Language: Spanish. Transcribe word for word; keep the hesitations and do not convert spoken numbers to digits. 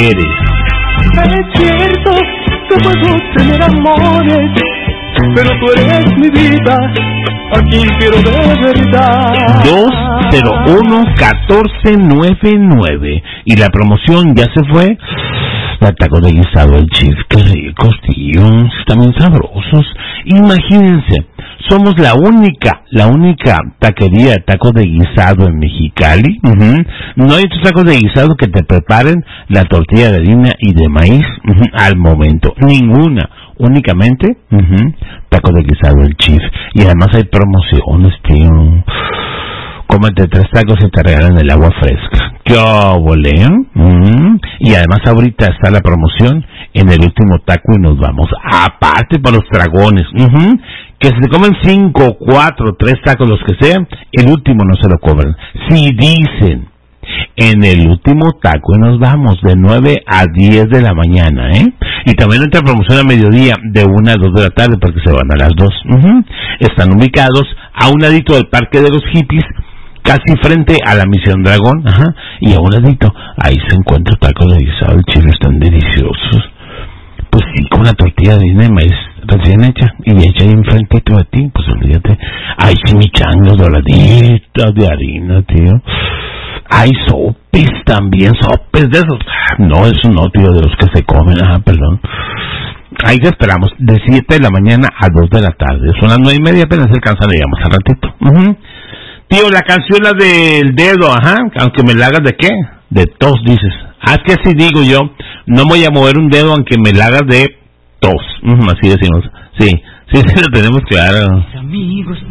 quieres. Es cierto que puedo tener amores, pero tú eres mi vida, a quien quiero de verdad. Dos cero uno, uno cuatro nueve nueve. Y la promoción ya se fue. La taco de guisado el Chief, qué ricos, tío, están bien sabrosos. Imagínense, somos la única, la única taquería de tacos de guisado en Mexicali. Uh-huh. No hay otros tacos de guisado que te preparen la tortilla de harina y de maíz uh-huh, al momento. Ninguna, únicamente uh-huh, tacos de guisado el Chief. Y además hay promociones, tío. Cómete tres tacos y te regalan el agua fresca. ¡Qué obole! Mm. Y además ahorita está la promoción en el último taco y nos vamos. Aparte para los dragones. Uh-huh. Que se comen cinco, cuatro, tres tacos, los que sean, el último no se lo cobran. Si dicen en el último taco y nos vamos de nueve a diez de la mañana, ¿eh? Y también entra promoción a mediodía de una a dos de la tarde porque se van a las dos. Uh-huh. Están ubicados a un ladito del Parque de los Hippies, casi frente a la Misión Dragón, ajá, y a un ladito, ahí se encuentra tacos de guisado el Chief, están deliciosos. Pues sí, con una tortilla de harina de maíz recién hecha, y hecha ahí enfrentito de ti, pues olvídate. Hay chimichangas doraditas de harina, tío. Hay sopes también, sopes de esos. No, eso no, tío, de los que se comen, ajá, perdón. Ahí te esperamos, de siete de la mañana a dos de la tarde. Son las nueve y media, apenas se alcanzan, le llamas al ratito. Uh-huh. Tío, la canción la del dedo, ajá, aunque me la hagas de qué, de tos, dices. Ah, es que así digo yo, no voy a mover un dedo aunque me la hagas de tos. Uh-huh, así decimos, sí, sí, sí lo tenemos claro.